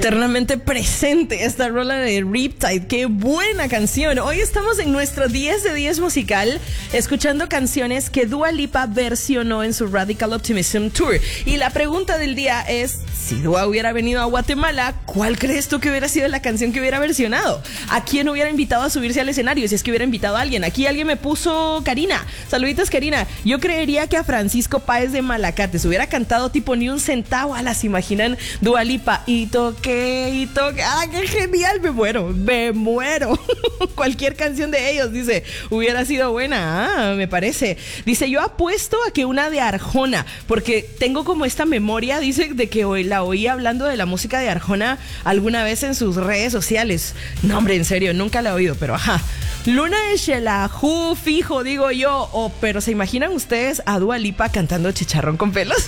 Eternamente presente esta rola de Riptide. Qué buena canción. Hoy estamos en nuestro 10 de 10 musical, escuchando canciones que Dua Lipa versionó en su Radical Optimism Tour. Y la pregunta del día es, si Dua hubiera venido a Guatemala, ¿cuál crees tú que hubiera sido la canción que hubiera versionado? ¿A quién hubiera invitado a subirse al escenario? Si es que hubiera invitado a alguien. Aquí alguien me puso Karina. Saluditos, Karina. Yo creería que a Francisco Páez de Malacate se hubiera cantado tipo ni un centavo. ¿Las imaginan? Dua Lipa y toqué y toqué. ¡Ah, qué genial! Me muero. Cualquier canción de ellos, dice, hubiera sido buena. Me parece. Dice, yo apuesto a que una de Arjona, porque tengo como esta memoria, dice, de que hoy la oí hablando de la música de Arjona alguna vez en sus redes sociales. No, hombre, en serio, nunca la he oído, pero ajá. Luna de Xelajú, fijo, digo yo. Pero ¿se imaginan ustedes a Dua Lipa cantando Chicharrón con pelos?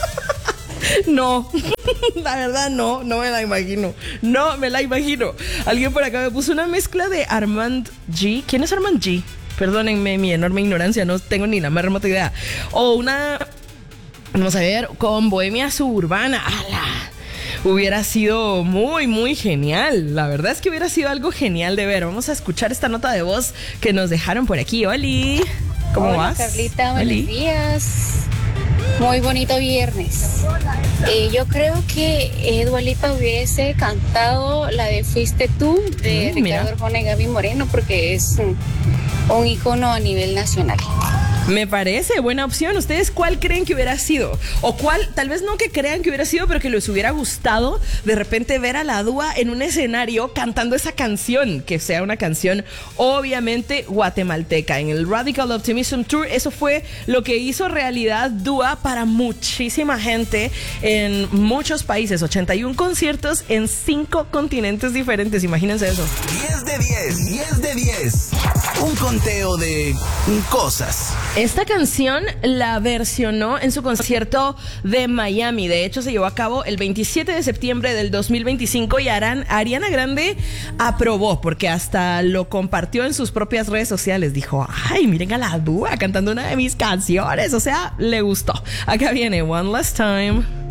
No, la verdad no me la imagino. No me la imagino. Alguien por acá me puso una mezcla de Armand G. ¿Quién es Armand G? Perdónenme mi enorme ignorancia, no tengo ni la más remota idea. O una, vamos a ver, con Bohemia Suburbana. ¡Hala! Hubiera sido muy, muy genial. La verdad es que hubiera sido algo genial de ver. Vamos a escuchar esta nota de voz que nos dejaron por aquí. Oli, ¿cómo vas? Carlita, buenos días. Muy bonito viernes. Yo creo que Dua Lipa hubiese cantado la de Fuiste tú de Ricardo Arjona y Gaby Moreno, porque es un ícono a nivel nacional. Me parece buena opción. ¿Ustedes cuál creen que hubiera sido? O cuál, tal vez no que crean que hubiera sido, pero que les hubiera gustado de repente ver a la Dua en un escenario cantando esa canción, que sea una canción obviamente guatemalteca. En el Radical Optimism Tour, eso fue lo que hizo realidad Dua para muchísima gente en muchos países. 81 conciertos en 5 continentes diferentes. Imagínense eso. 10 de 10, 10 de 10. Un conteo de cosas. Esta canción la versionó en su concierto de Miami. De hecho, se llevó a cabo el 27 de septiembre del 2025 y Ariana Grande aprobó porque hasta lo compartió en sus propias redes sociales. Dijo, ay, miren a la Dua cantando una de mis canciones. O sea, le gustó. Acá viene One Last Time.